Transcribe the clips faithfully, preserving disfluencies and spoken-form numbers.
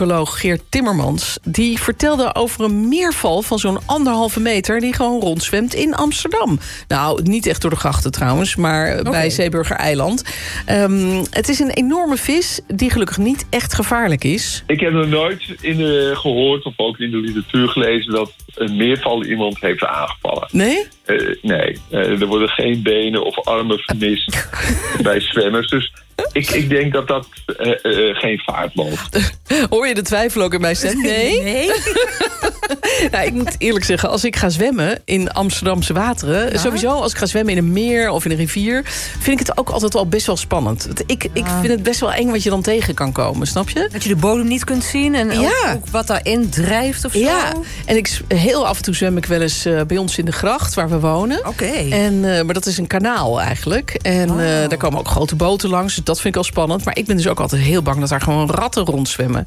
ecoloog Geert Timmermans. Die vertelde over een meerval van zo'n anderhalve meter die gewoon rondzwemt in Amsterdam. Nou, niet echt door de grachten trouwens, maar okay. bij Zeeburger Eiland. Um, het is een enorme vis die gelukkig niet echt gevaarlijk is. Ik heb nog nooit in de, gehoord of ook in de literatuur gelezen dat een meerval iemand heeft aangevallen. Nee? Uh, nee, uh, er worden geen benen of armen vermist bij zwemmers. Dus ik, ik denk dat dat uh, uh, geen vaart loopt. Hoor je de twijfel ook in mijn stem? Nee? Nee. Nou, ik moet eerlijk zeggen, als ik ga zwemmen in Amsterdamse wateren... Ja? Sowieso, als ik ga zwemmen in een meer of in een rivier... vind ik het ook altijd al best wel spannend. Ik, ik vind het best wel eng wat je dan tegen kan komen, snap je? Dat je de bodem niet kunt zien en ook, ja. ook wat daarin drijft of zo. Ja, en ik, heel af en toe zwem ik wel eens uh, bij ons in de gracht, waar we wonen. Oké. Okay. Uh, maar dat is een kanaal eigenlijk. En oh. uh, daar komen ook grote boten langs, dus dat vind ik al spannend. Maar ik ben dus ook altijd heel bang dat daar gewoon ratten rondzwemmen.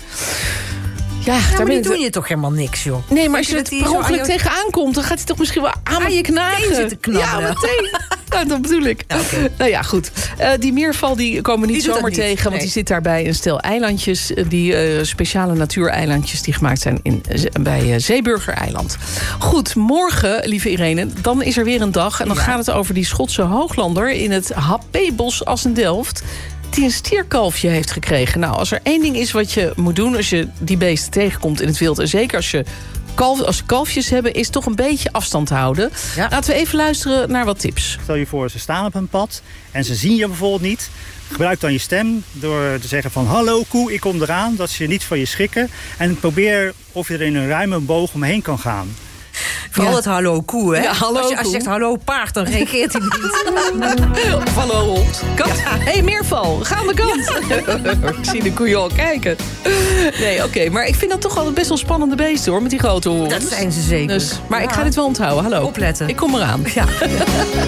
Ja, ja, daar maar die doen je toch helemaal niks, joh. Nee, maar als je er per ongeluk jou... tegenaan komt... dan gaat hij toch misschien wel aan, aan je knagen. Zitten knabbelen. Ja, meteen. Nou, dat bedoel ik. Ja, okay. Nou ja, goed. Uh, die meerval die komen niet die zomaar tegen... Niet. Want nee. die zit daar bij een stel eilandjes. Die uh, speciale natuureilandjes die gemaakt zijn in, uh, bij uh, Zeeburger Eiland. Goed, morgen, lieve Irene, dan is er weer een dag... en dan ja. gaat het over die Schotse hooglander... in het Happébos Assen-Delft... die een stierkalfje heeft gekregen. Nou, als er één ding is wat je moet doen... als je die beesten tegenkomt in het wild... en zeker als je kalf, als ze kalfjes hebben... is toch een beetje afstand houden. Ja. Laten we even luisteren naar wat tips. Stel je voor, ze staan op een pad... en ze zien je bijvoorbeeld niet. Gebruik dan je stem door te zeggen van... hallo koe, ik kom eraan, dat ze je niet van je schrikken. En probeer of je er in een ruime boog omheen kan gaan. Vooral ja. het hallo koe, hè? Ja, hallo als, je, als je zegt hallo paard, dan reageert hij niet. Of hallo hond. Kat. Hé, ja. hey, meerval, ga aan de kant. Ik zie de koeien al kijken. Nee, oké, okay, maar ik vind dat toch altijd best wel spannende beesten, hoor, met die grote horens. Dat zijn ze zeker. Dus, maar ja. ik ga dit wel onthouden, hallo. Opletten. Ik kom eraan. Ja.